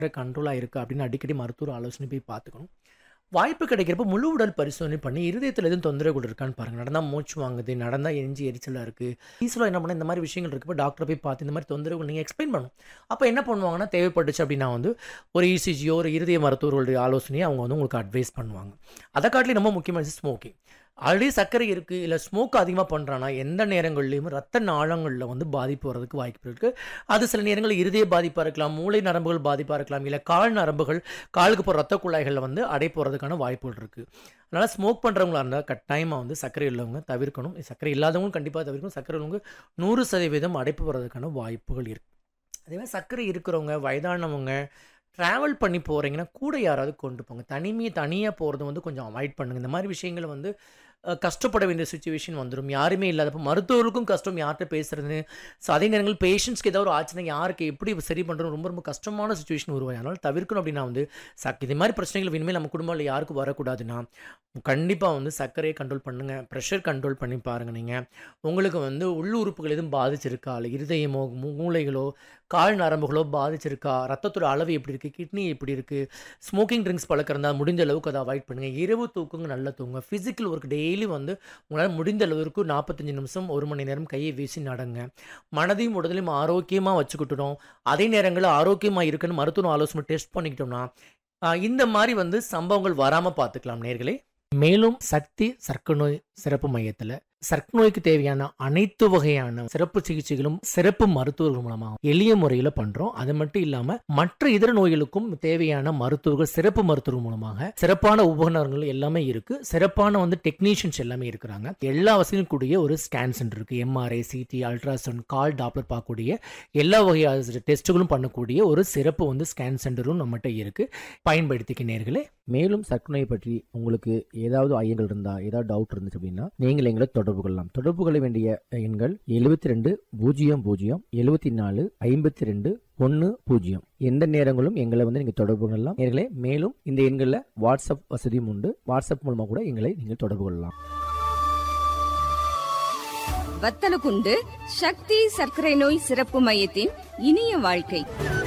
கண்ட்ரோலாக இருக்குது அப்படின்னு அடிக்கடி மருத்துவர் ஆலோசனை போய் பார்த்துக்கணும். வாய்ப்பு கிடைக்கிறப்ப முழு உடல் பரிசோதனை பண்ணி இருதயத்தில் எதுவும் தொந்தரவுகள் இருக்கான்னு பாருங்கள். நடந்தால் மூச்சு வாங்குது, நடந்தால் எரிஞ்சு எரிச்சலாக இருக்குது, ஈஸியாக என்ன பண்ண இந்த மாதிரி விஷயங்கள் இருக்குது. இப்போ டாக்டரை போய் பார்த்து இந்த மாதிரி தொந்தரவுகள் நீங்கள் எக்ஸ்பிளைன் பண்ணணும். அப்போ என்ன பண்ணுவாங்கன்னா, தேவைப்பட்டுச்சு அப்படின்னா ஒரு இசிஜியோ ஒரு இருதய மருத்துவர்களுடைய ஆலோசனையை அவங்க உங்களுக்கு அட்வைஸ் பண்ணுவாங்க. அதை காட்டிலும் ரொம்ப முக்கியமான ஸ்மோக்கிங். ஆல்ரெடி சர்க்கரை இருக்குது, இல்லை ஸ்மோக் அதிகமாக பண்ணுறான்னா எந்த நேரங்கள்லையும் ரத்த நாளங்களில் பாதிப்பு வர்றதுக்கு வாய்ப்பு இருக்குது. அது சில நேரங்களில் இருதய பாதிப்பாக இருக்கலாம், மூளை நரம்புகள் பாதிப்பாக இருக்கலாம், இல்லை கால் நரம்புகள், காலுக்கு போகிற ரத்த குழாய்களில் அடைப்பு போகிறதுக்கான வாய்ப்புகள் இருக்குது. அதனால் ஸ்மோக் பண்ணுறவங்களா இருந்தால் கட்டாயமாக சர்க்கரை உள்ளவங்க தவிர்க்கணும். சர்க்கரை இல்லாதவங்களும் கண்டிப்பாக தவிர்க்கணும். சர்க்கரை உள்ளவங்க 100% அடைப்பு வர்றதுக்கான வாய்ப்புகள் இருக்குது. அதேமாதிரி சர்க்கரை இருக்கிறவங்க, வயதானவங்க ட்ராவல் பண்ணி போகிறீங்கன்னா கூட யாராவது கொண்டு போங்க. தனியாக போகிறது கொஞ்சம் அவாய்ட் பண்ணுங்கள். இந்த மாதிரி விஷயங்களை கஷ்டப்பட வேண்டிய சுச்சுவேஷன் வந்துடும். யாருமே இல்லாதப்போ மருத்துவர்களுக்கும் கஷ்டம், யார்கிட்ட பேசுறது. ஸோ அதே நேரங்கள் பேஷண்ட்ஸ்க்கு ஏதாவது ஒரு ஆச்சுன்னா யாருக்கு எப்படி சரி பண்ணுறது ரொம்ப ரொம்ப கஷ்டமான சுச்சுவேஷன் உருவாகும். அதனால் தவிர்க்கணும். அப்படின்னா இது மாதிரி பிரச்சனைகள் இனிமேல் நம்ம குடும்பத்தில் யாருக்கும் வரக்கூடாதுன்னா கண்டிப்பாக சர்க்கரையை கண்ட்ரோல் பண்ணுங்கள். ப்ரெஷர் கண்ட்ரோல் பண்ணி பாருங்கள். நீங்கள் உங்களுக்கு உள்ளுறுப்புகள் எதுவும் பாதிச்சிருக்கா, இல்லை இருதயமோ மூளைகளோ கால் நரம்புகளோ பாதிச்சிருக்கா, ரத்தத்தோட அளவு எப்படி இருக்குது, கிட்னி எப்படி இருக்குது, ஸ்மோக்கிங் ட்ரிங்க்ஸ் பழக்கம் இருந்தால் முடிஞ்ச அளவுக்கு அதை அவாய்ட் பண்ணுங்கள். இரவு தூக்குங்க, நல்லா தூங்குங்க. ஃபிசிக்கல் ஒர்க் டெய்லி உங்களால் முடிந்த அளவுக்கு 45 நிமிஷம் 1 மணி நேரம் கையை வீசி நடங்க. மனதையும் உடலையும் ஆரோக்கியமாக வச்சுக்கிட்டோம். அதே நேரங்களில் ஆரோக்கியமாக இருக்குன்னு மருத்துவ ஆலோசனை டெஸ்ட் பண்ணிக்கிட்டோம்னா இந்த மாதிரி சம்பவங்கள் வராமல் பார்த்துக்கலாம் நேர்களே. மேலும் சக்தி சர்க்கரை நோய் சிறப்பு மையத்தில் சர்க்கரை நோய்க்கு தேவையான அனைத்து வகையான சிறப்பு சிகிச்சைகளும் சிறப்பு மருத்துவர்கள் மூலமாக எளிய முறையில் பண்றோம். அது மட்டும் இல்லாம மற்ற இதர நோய்களுக்கும் தேவையான மருத்துவர்கள் சிறப்பு மருத்துவர்கள் மூலமாக சிறப்பான உபகரணங்கள் எல்லாமே இருக்கு. சிறப்பான டெக்னீஷியன்ஸ் எல்லாமே இருக்கிறாங்க. எல்லா வசதியும் கூடிய ஒரு ஸ்கேன் சென்டர் இருக்கு. எம்ஆர்ஐ, சிடி, அல்ட்ராசவுண்ட், கால் டாப்லர் பார்க்கக்கூடிய எல்லா வகையான டெஸ்ட்டுகளும் பண்ணக்கூடிய ஒரு சிறப்பு ஸ்கேன் சென்டரும் நம்மகிட்ட இருக்கு. பயன்படுத்திக்க நேர்களே. மேலும் சர்க்கரை நோயை பற்றி உங்களுக்கு ஏதாவது ஐயங்கள் இருந்தா, ஏதாவது டவுட் இருந்துச்சு அப்படின்னா நீங்கள் எங்களை தொடர்பு கொள்ளலாம். தொடர்பு கொள்ள வேண்டிய எண்கள் 72 00 74 52 10. எந்த நேரங்களும் எங்களை நீங்க தொடர்பு கொள்ளலாம் நேர்களே. மேலும் இந்த எண்களில் வாட்ஸ்அப் வசதியும் உண்டு. வாட்ஸ்அப் மூலமா கூட எங்களை நீங்கள் தொடர்பு கொள்ளலாம். வத்தலகுண்டு சக்தி சர்க்கரை நோய் சிறப்பு மையத்தின் இனிய வாழ்க்கை.